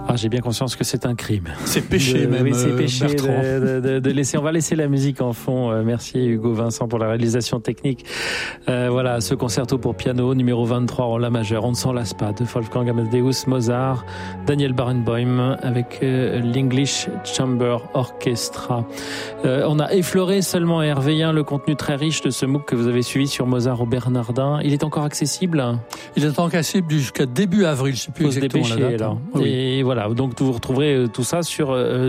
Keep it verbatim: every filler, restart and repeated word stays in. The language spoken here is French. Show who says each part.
Speaker 1: Ah, j'ai bien conscience que c'est un crime.
Speaker 2: C'est péché
Speaker 1: de,
Speaker 2: même.
Speaker 1: Oui, c'est péché
Speaker 2: Bertrand.
Speaker 1: de, de, de laisser. On va laisser la musique en fond. Merci Hugo Vincent pour la réalisation technique. Euh, voilà, ce concerto pour piano numéro vingt-trois en la majeure. On ne s'en lasse pas de Wolfgang Amadeus Mozart, Daniel Barenboim avec euh, l'English Chamber Orchestra. Euh, on a effleuré seulement Hervé un le contenu très riche de ce MOOC que vous avez suivi sur Mozart au Bernardin. Il est encore accessible?
Speaker 2: Il est encore accessible jusqu'à début avril. Je ne sais plus
Speaker 1: Faut
Speaker 2: exactement
Speaker 1: se dépêcher,
Speaker 2: la date.
Speaker 1: là.
Speaker 2: Oui.
Speaker 1: Et voilà, donc vous retrouverez tout ça sur euh,